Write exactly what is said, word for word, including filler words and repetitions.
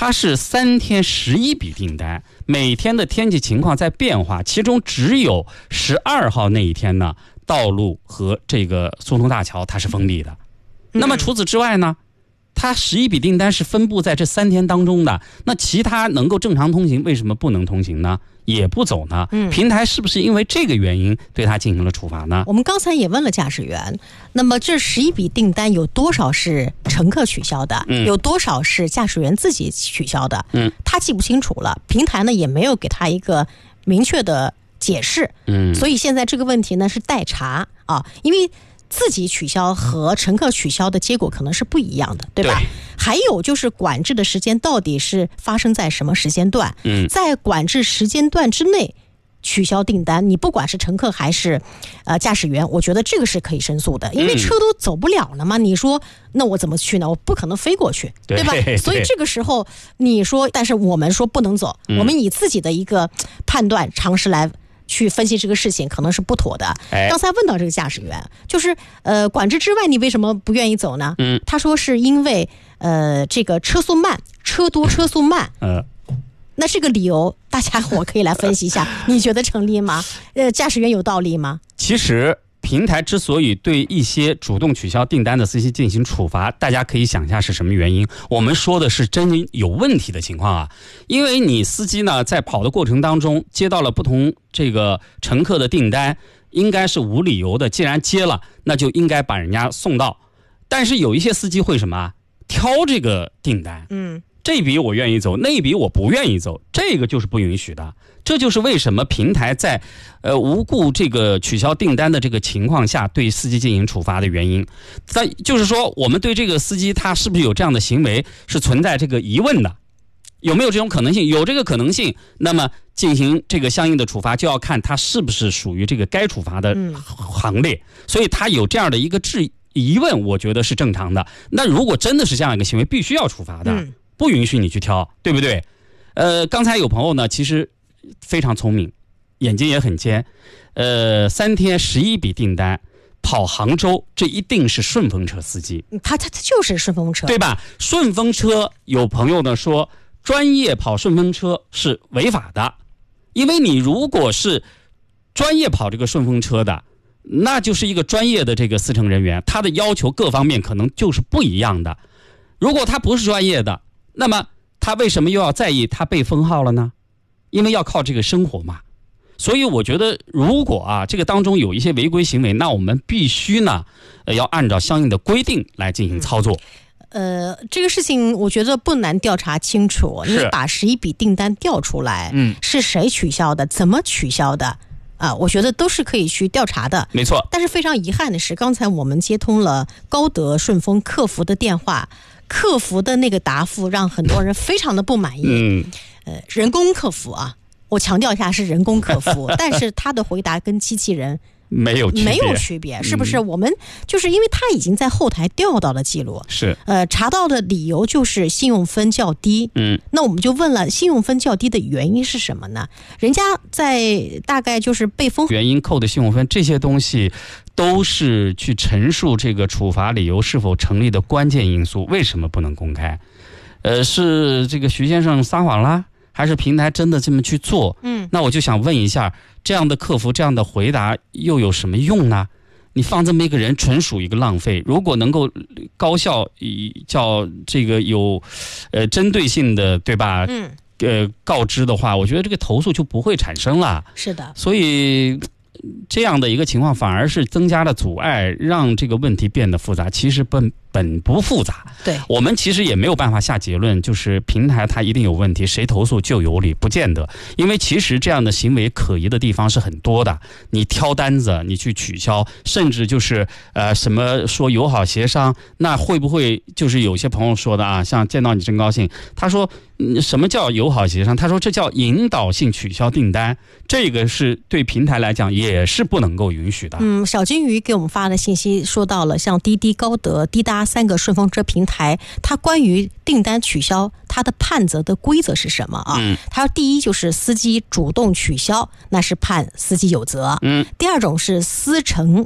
它是三天十一笔订单，每天的天气情况在变化，其中只有十二号那一天呢，道路和这个苏通大桥它是封闭的。那么除此之外呢，它十一笔订单是分布在这三天当中的，那其他能够正常通行，为什么不能通行呢？也不走呢？嗯，平台是不是因为这个原因对它进行了处罚呢？ 我们刚才也问了驾驶员，那么这十一笔订单有多少是乘客取消的？嗯，有多少是驾驶员自己取消的？嗯，他记不清楚了，平台呢也没有给他一个明确的解释。嗯，所以现在这个问题呢是待查啊，因为自己取消和乘客取消的结果可能是不一样的，对吧？对，还有就是管制的时间到底是发生在什么时间段？嗯，在管制时间段之内取消订单，你不管是乘客还是呃驾驶员，我觉得这个是可以申诉的，因为车都走不了了嘛。你说那我怎么去呢？我不可能飞过去， 对, 对吧？对，所以这个时候你说，但是我们说不能走，嗯，我们以自己的一个判断常识来去分析这个事情，可能是不妥的。哎，刚才问到这个驾驶员，就是呃管制之外你为什么不愿意走呢？嗯，他说是因为呃这个车速慢，车多车速慢。嗯，那这个理由大家伙可以来分析一下，你觉得成立吗？呃，驾驶员有道理吗？ 其实平台之所以对一些主动取消订单的司机进行处罚，大家可以想一下是什么原因。我们说的是真有问题的情况啊，因为你司机呢在跑的过程当中接到了不同这个乘客的订单，应该是无理由的，既然接了，那就应该把人家送到。但是有一些司机会什么挑这个订单，嗯，这笔我愿意走，那笔我不愿意走，这个就是不允许的。这就是为什么平台在呃无故这个取消订单的这个情况下对司机进行处罚的原因。但就是说我们对这个司机他是不是有这样的行为是存在这个疑问的，有没有这种可能性？有这个可能性，那么进行这个相应的处罚就要看他是不是属于这个该处罚的行列，所以他有这样的一个质疑问，我觉得是正常的。那如果真的是这样一个行为，必须要处罚的，不允许你去挑，对不对？呃，刚才有朋友呢其实非常聪明，眼睛也很尖，呃，三天十一笔订单，跑杭州，这一定是顺风车司机， 他他他就是顺风车， 对吧？顺风车有朋友呢说，专业跑顺风车是违法的，因为你如果是专业跑这个顺风车的，那就是一个专业的这个司乘人员，他的要求各方面可能就是不一样的。如果他不是专业的，那么他为什么又要在意他被封号了呢？因为要靠这个生活嘛。所以我觉得如果啊这个当中有一些违规行为，那我们必须呢、呃、要按照相应的规定来进行操作。 呃，这个事情我觉得不难调查清楚，你把十一笔订单调出来，嗯，是谁取消的，怎么取消的啊、呃，我觉得都是可以去调查的， 没错。 但是非常遗憾的是，刚才我们接通了高德顺丰客服的电话，客服的那个答复让很多人非常的不满意。嗯，呃，人工客服啊，我强调一下是人工客服，但是他的回答跟机器人没有区别， 没有区别，是不是？嗯、我们就是因为他已经在后台调到了记录， 是呃查到的理由就是信用分较低，嗯，那我们就问了，信用分较低的原因是什么呢？人家在大概就是被封原因扣的信用分，这些东西都是去陈述这个处罚理由是否成立的关键因素，为什么不能公开？呃，是这个徐先生撒谎啦？还是平台真的这么去做？嗯，那我就想问一下，这样的客服这样的回答又有什么用呢？你放这么一个人纯属一个浪费。如果能够高效叫这个有呃针对性的，对吧？嗯，呃告知的话，我觉得这个投诉就不会产生了。 是的， 所以这样的一个情况反而是增加了阻碍，让这个问题变得复杂。其实本本不复杂， 对， 我们其实也没有办法下结论，就是平台它一定有问题，谁投诉就有理，不见得。因为其实这样的行为可疑的地方是很多的，你挑单子，你去取消，甚至就是呃什么说友好协商，那会不会就是有些朋友说的啊，像见到你真高兴，他说、嗯、什么叫友好协商？他说这叫引导性取消订单，这个是对平台来讲也是不能够允许的。 嗯，小金鱼给我们发的信息说到了，像滴滴、高德、滴答三个顺风车平台，它关于订单取消它的判责的规则是什么啊？嗯，它第一就是司机主动取消，那是判司机有责。嗯，第二种是司乘